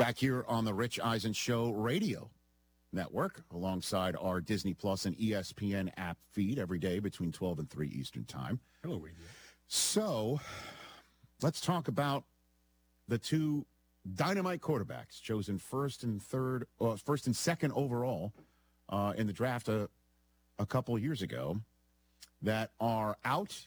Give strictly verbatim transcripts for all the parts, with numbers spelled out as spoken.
Back here on the Rich Eisen Show radio network, alongside our Disney Plus and E S P N app feed every day between twelve and three Eastern Time. Hello, radio. So let's talk about the two dynamite quarterbacks chosen first and third, uh, first and second overall uh, in the draft a, a couple years ago that are out.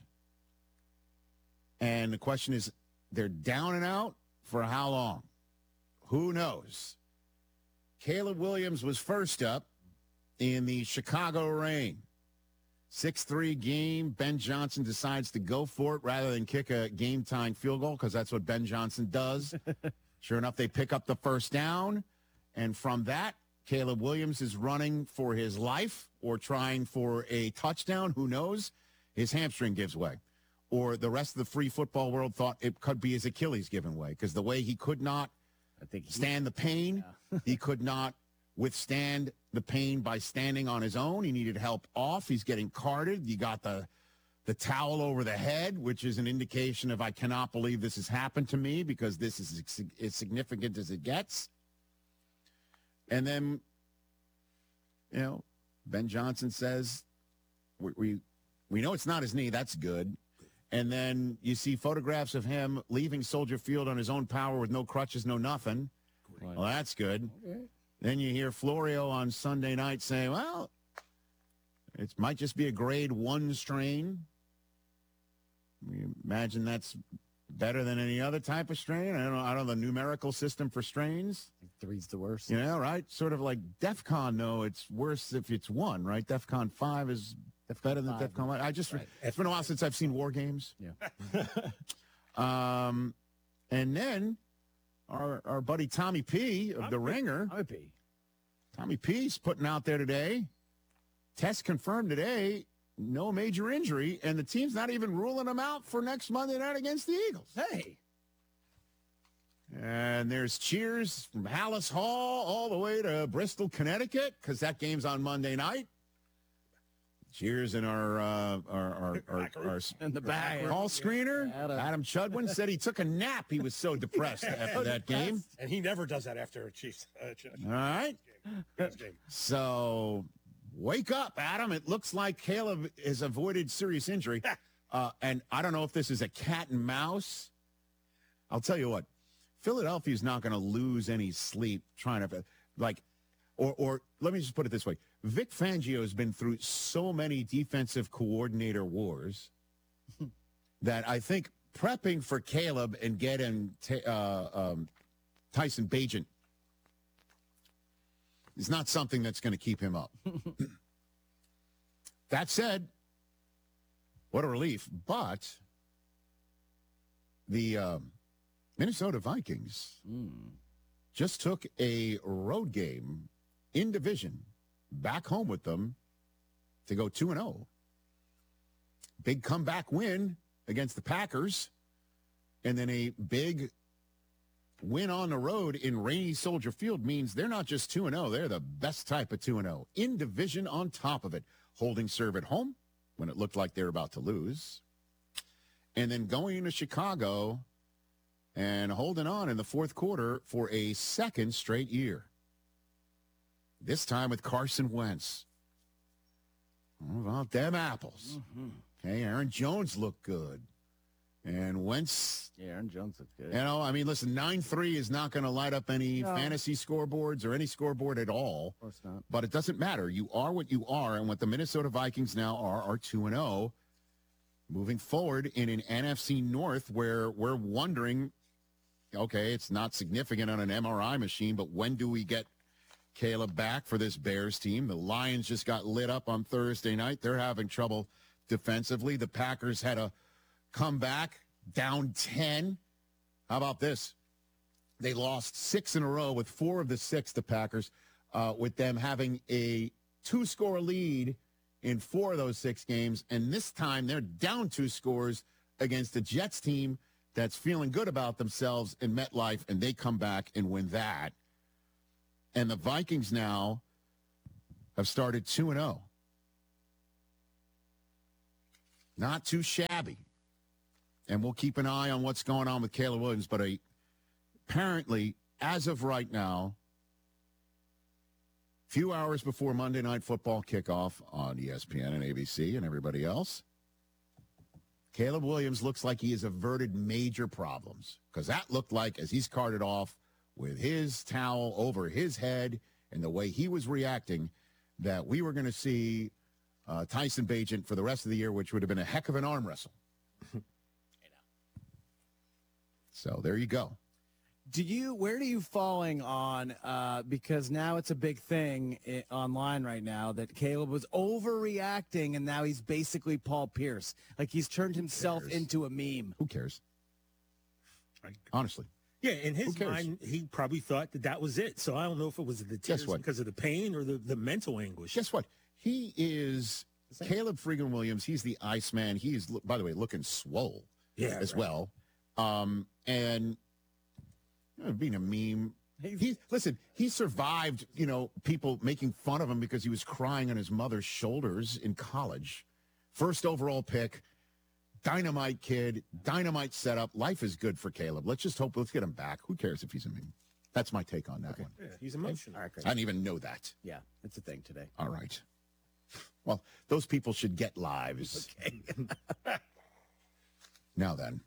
And the question is, they're down and out for how long? Who knows? Caleb Williams was first up in the Chicago rain. six three game. Ben Johnson decides to go for it rather than kick a game-tying field goal, because that's what Ben Johnson does. Sure enough, they pick up the first down. And from that, Caleb Williams is running for his life or trying for a touchdown. Who knows? His hamstring gives way. Or the rest of the free football world thought it could be his Achilles giving way, because the way he could not I think he, stand the pain, yeah. he could not withstand the pain by standing on his own. He needed help off. He's getting carted. You got the the towel over the head, which is an indication of I cannot believe this has happened to me, because this is as significant as it gets. And then, you know, Ben Johnson says, we, we, we know it's not his knee. That's good. And then you see photographs of him leaving Soldier Field on his own power with no crutches, no nothing. Well, that's good. Okay. Then you hear Florio on Sunday night saying, well, it might just be a grade one strain. We imagine that's better than any other type of strain. I don't know, I don't know the numerical system for strains. I think three's the worst. You know, right? Sort of like DEFCON, no, it's worse if it's one, right? DEFCON five is better than five. DEFCON one. I just, Right. it's been a while since I've seen War Games. Yeah. Um, and then our our buddy Tommy P of The Ringer. I would be. Tommy P's putting out there today. Test confirmed today, no major injury, and the team's not even ruling him out for next Monday night against the Eagles. Hey. And there's cheers from Hallis Hall all the way to Bristol, Connecticut, because that game's on Monday night. Cheers in our uh, our our, our, our In the back. call screener. Adam. Adam Chudwin said he took a nap. He was so depressed after that game. And he never does that after a Chiefs uh, ch- All right. game. Chiefs game. So wake up, Adam. It looks like Caleb has avoided serious injury. Uh, and I don't know if this is a cat and mouse. I'll tell you what. Philadelphia's not going to lose any sleep trying to, like, or, or let me just put it this way. Vic Fangio has been through so many defensive coordinator wars that I think prepping for Caleb and getting t- uh, um, Tyson Bagent is not something that's going to keep him up. That said, what a relief. But the um, Minnesota Vikings Mm. just took a road game in division back home with them to go two and oh. Big comeback win against the Packers, and then a big win on the road in rainy Soldier Field means they're not just two and oh, they're the best type of two and oh. In division on top of it, holding serve at home when it looked like they were about to lose, and then going into Chicago and holding on in the fourth quarter for a second straight year. This time with Carson Wentz. How about them apples? Mm-hmm. Okay, Aaron Jones looked good. And Wentz, Yeah, Aaron Jones looked good. you know, I mean, listen, nine three is not going to light up any No. fantasy scoreboards or any scoreboard at all. Of course not. But it doesn't matter. You are what you are, and what the Minnesota Vikings now are are two and oh. Moving forward in an N F C North where we're wondering, okay, it's not significant on an M R I machine, but when do we get Caleb back for this Bears team? The Lions just got lit up on Thursday night. They're having trouble defensively. The Packers had a comeback down ten. How about this? They lost six in a row with four of the six, the Packers, uh, with them having a two-score lead in four of those six games. And this time they're down two scores against the Jets team that's feeling good about themselves in MetLife, and they come back and win that. And the Vikings now have started two and oh. Not too shabby. And we'll keep an eye on what's going on with Caleb Williams, but a, apparently as of right now, few hours before Monday Night Football kickoff on E S P N and A B C and everybody else, Caleb Williams looks like he has averted major problems, because that looked like, as he's carted off with his towel over his head and the way he was reacting, that we were going to see uh, Tyson Bagent for the rest of the year, which would have been a heck of an arm wrestle. So there you go. Do you, where are you falling on, uh, because now it's a big thing i- online right now that Caleb was overreacting and now he's basically Paul Pierce. Like he's turned himself cares? into a meme. Who cares? Right. Honestly. Yeah, in Who his cares? mind, he probably thought that that was it. So I don't know if it was the tears what? because of the pain or the, the mental anguish. Guess what? He is Caleb Freegan Williams. He's the Iceman. He's, by the way, looking swole Yeah, as right. well. Um, and you know, being a meme. He listen. He survived. You know, people making fun of him because he was crying on his mother's shoulders in college. First overall pick, dynamite kid, dynamite setup. Life is good for Caleb. Let's just hope. Let's get him back. Who cares if he's a meme? That's my take on that one. Yeah, he's emotional. All right, great. I didn't even know that. Yeah, it's a thing today. All right. Well, those people should get lives. Okay. Now then,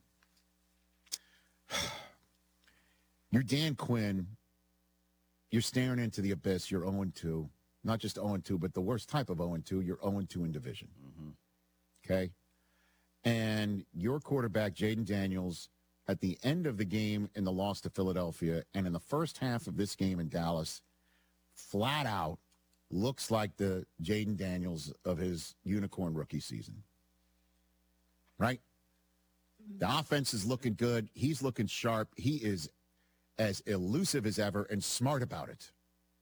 you're Dan Quinn. You're staring into the abyss. You're oh and two. Not just oh and two, but the worst type of oh and two. You're oh and two in division. Okay? And your quarterback, Jaden Daniels, at the end of the game in the loss to Philadelphia and in the first half of this game in Dallas, flat out looks like the Jaden Daniels of his unicorn rookie season. Right? The offense is looking good. He's looking sharp. He is as elusive as ever and smart about it.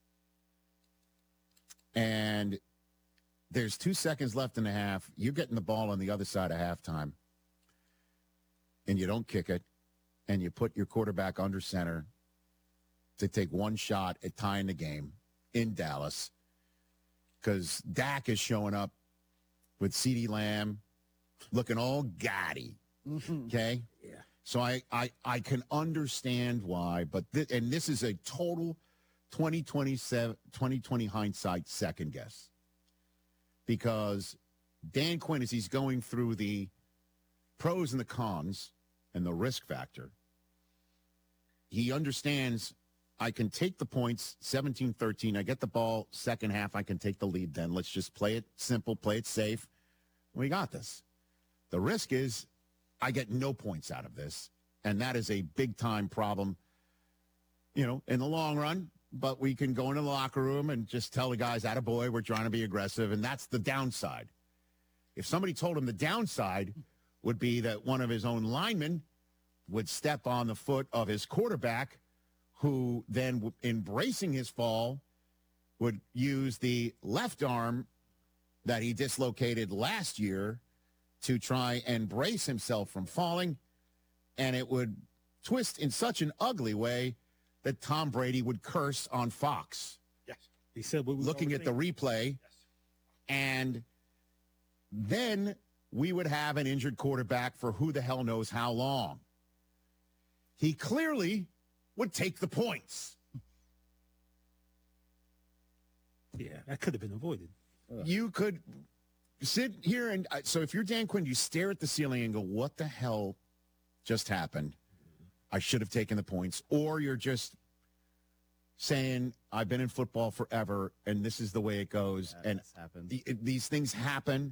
And there's two seconds left in the half. You're getting the ball on the other side of halftime, and you don't kick it, and you put your quarterback under center to take one shot at tying the game in Dallas, because Dak is showing up with CeeDee Lamb looking all gaudy. Okay? Yeah. So I, I, I can understand why, but th- and this is a total twenty twenty-seven, twenty twenty hindsight second guess. Because Dan Quinn, as he's going through the pros and the cons and the risk factor, he understands I can take the points, seventeen thirteen. I get the ball, second half, I can take the lead then. Let's just play it simple, play it safe. We got this. The risk is I get no points out of this, and that is a big-time problem, you know, in the long run. But we can go into the locker room and just tell the guys, attaboy, we're trying to be aggressive, and that's the downside. If somebody told him the downside would be that one of his own linemen would step on the foot of his quarterback, who then, embracing his fall, would use the left arm that he dislocated last year to try and brace himself from falling, and it would twist in such an ugly way that Tom Brady would curse on Fox, Yes. He said, what we looking at the replay, and then we would have an injured quarterback for who the hell knows how long. He clearly would take the points. Yeah, that could have been avoided. You could sit here and uh, so if you're Dan Quinn, you stare at the ceiling and go, what the hell just happened? I should have taken the points. Or you're just saying, I've been in football forever and this is the way it goes. Yeah, and this happens. the, these things happen.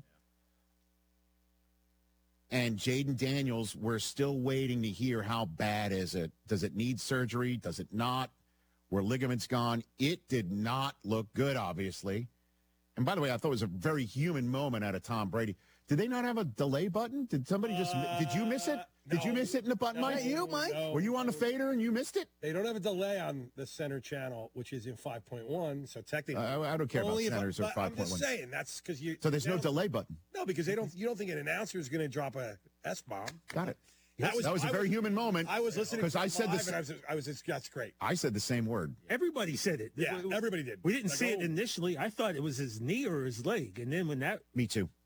And Jaden Daniels, we're still waiting to hear how bad is it. Does it need surgery? Does it not? Were ligaments gone? It did not look good, obviously. And by the way, I thought it was a very human moment out of Tom Brady. Did they not have a delay button? Did somebody just, mi- did you miss it? Did you no. miss it in the button, No, Mike? you, Mike? no, Were you on the no. fader and you missed it? They don't have a delay on the center channel, which is in five point one. So technically, I, I don't care about only if I- centers or but five I'm point just one. saying that's because you. So there's no you know- delay button. No, because they don't. You don't think an announcer is going to drop a S bomb? Got it. That That was- was, a I very was- human moment. I was listening because I said live this. and I was. I was. Just, that's great. I said the same word. Everybody said it. Yeah, everybody did. We didn't Like, see it oh. initially. I thought it was his knee or his leg. And then when that, Me too.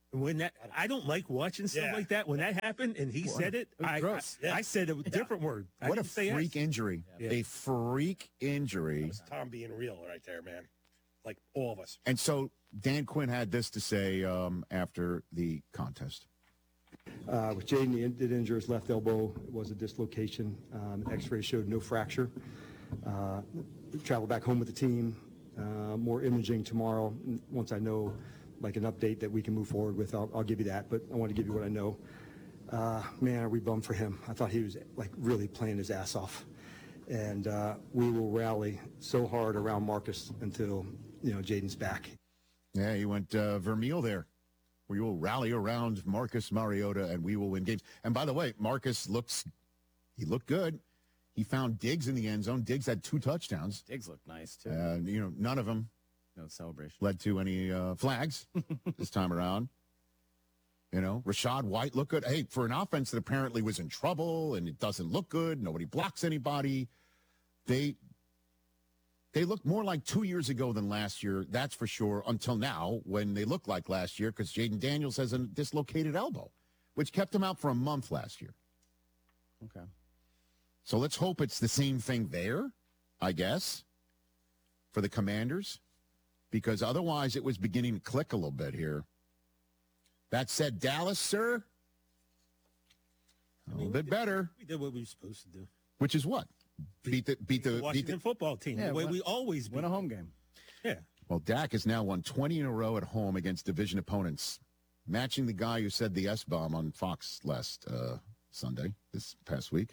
When that, I don't like watching stuff Yeah. like that. When that happened and he said it, was I, I, gross. I said a different word. I What a didn't say freak yes. injury. Yeah. A freak injury. It's Tom being real right there, man. Like all of us. And so Dan Quinn had this to say um, after the contest. Uh, with Jaden, he did injure his left elbow. It was a dislocation. Um, X-ray showed no fracture. Uh, travel back home with the team. Uh, more imaging tomorrow. Once I know, like an update that we can move forward with, I'll, I'll give you that. But I want to give you what I know. Uh, man, are we bummed for him? I thought he was like really playing his ass off, and uh, we will rally so hard around Marcus until you know Jaden's back. Yeah, he went uh, Vermeil there. We will rally around Marcus Mariota and we will win games. And by the way, Marcus looks, he looked good. He found Diggs in the end zone. Diggs had two touchdowns. Diggs looked nice too. And, you know, none of them No celebration. led to any uh, flags this time around. You know, Rashad White looked good. Hey, for an offense that apparently was in trouble and it doesn't look good, nobody blocks anybody, they they look more like two years ago than last year, that's for sure, until now when they look like last year because Jaden Daniels has a dislocated elbow, which kept him out for a month last year. Okay. So let's hope it's the same thing there, I guess, for the Commanders, because otherwise it was beginning to click a little bit here. That said, Dallas, sir, a little bit better, We did what we were supposed to do. which is what? Beat the beat the beat Washington the. football team, Yeah, the way win- we always beat. Win a home game. Yeah. Well, Dak has now won twenty in a row at home against division opponents, matching the guy who said the S bomb on Fox last uh, Sunday, this past week.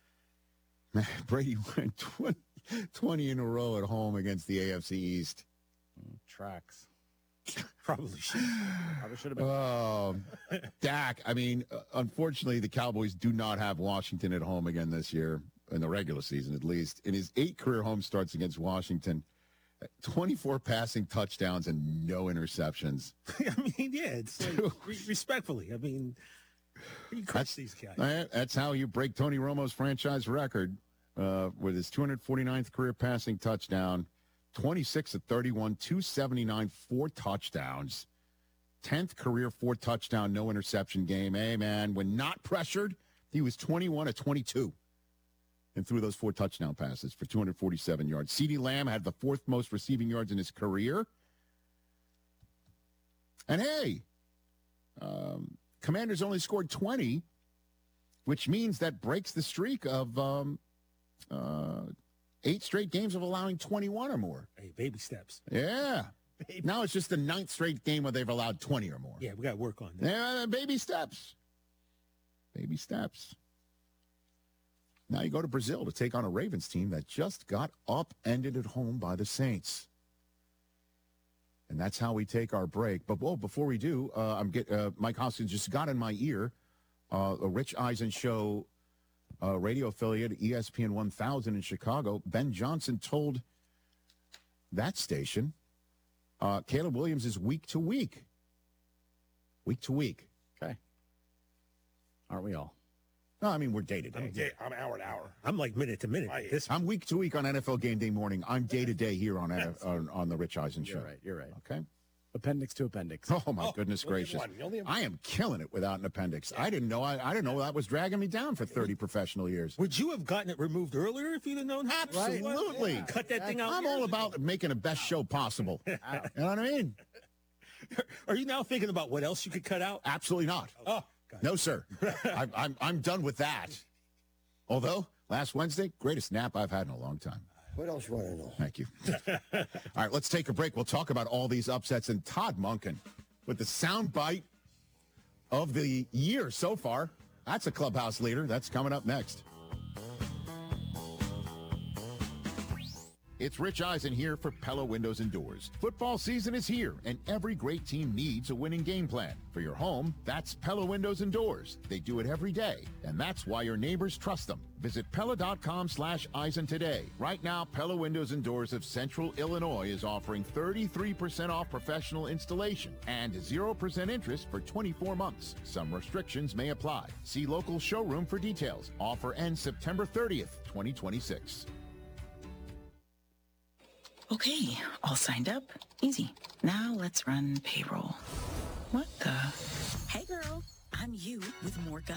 Brady went twenty, twenty in a row at home against the A F C East. Tracks. Probably should. Probably should have been. Um, Dak, I mean, uh, unfortunately, the Cowboys do not have Washington at home again this year, in the regular season at least. In his eight career home starts against Washington, twenty-four passing touchdowns and no interceptions. I mean, yeah, it's like, re- respectfully. I mean, you crush these guys. Uh, That's how you break Tony Romo's franchise record uh, with his two hundred forty-ninth career passing touchdown, twenty-six at thirty-one, two seventy-nine, four touchdowns, tenth career four touchdown, no interception game. Hey, man, when not pressured, he was twenty-one at twenty-two and threw those four touchdown passes for two hundred forty-seven yards. CeeDee Lamb had the fourth most receiving yards in his career. And hey, um, Commanders only scored twenty, which means that breaks the streak of um, uh, eight straight games of allowing twenty-one or more. Hey, baby steps. Yeah. Now it's just the ninth straight game where they've allowed twenty or more. Yeah, we got to work on that. Yeah, baby steps. Baby steps. Now you go to Brazil to take on a Ravens team that just got upended at home by the Saints. And that's how we take our break. But, well, before we do, uh, I'm get uh, Mike Hoskins just got in my ear uh, a Rich Eisen show uh, radio affiliate, E S P N one thousand in Chicago. Ben Johnson told that station uh, Caleb Williams is week to week. Week to week. Okay. Aren't we all? No, I mean, we're day to day. Yeah, I'm hour to hour. I'm like minute to minute. I- This I'm week to week on N F L Game Day morning. I'm day to day here on, N F on on the Rich Eisen show. You're right. You're right. Okay. Appendix to appendix. Oh my goodness you only have gracious! one. You only have I am killing it without an appendix. I didn't know. I, I didn't know that was dragging me down for thirty professional years. would you have gotten it removed earlier if you'd have known? Absolutely. Yeah. Cut that thing out. I'm all about making the best show possible. You know what I mean? Are you now thinking about what else you could cut out? Absolutely not. Oh, God. No, sir. I, I'm I'm done with that. Although last Wednesday, greatest nap I've had in a long time. What else you want to know? Thank you. All right, let's take a break. We'll talk about all these upsets and Todd Monken with the sound bite of the year so far. That's a clubhouse leader. That's coming up next. It's Rich Eisen here for Pella Windows and Doors. Football season is here, and every great team needs a winning game plan. For your home, that's Pella Windows and Doors. They do it every day, and that's why your neighbors trust them. Visit Pella.com slash Eisen today. Right now, Pella Windows and Doors of Central Illinois is offering thirty-three percent off professional installation and zero percent interest for twenty-four months. Some restrictions may apply. See local showroom for details. Offer ends September thirtieth, twenty twenty-six. Okay, all signed up. Easy. Now let's run payroll. What the? Hey girl, I'm you with more gusto.